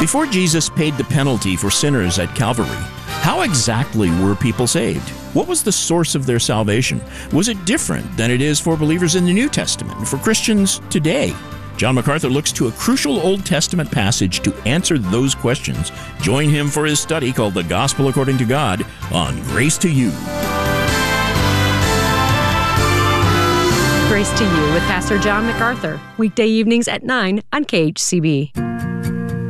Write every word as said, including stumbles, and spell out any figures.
Before Jesus paid the penalty for sinners at Calvary, how exactly were people saved? What was the source of their salvation? Was it different than it is for believers in the New Testament and for Christians today? John MacArthur looks to a crucial Old Testament passage to answer those questions. Join him for his study called The Gospel According to God on Grace to You. Grace to You with Pastor John MacArthur, weekday evenings at nine on K H C B.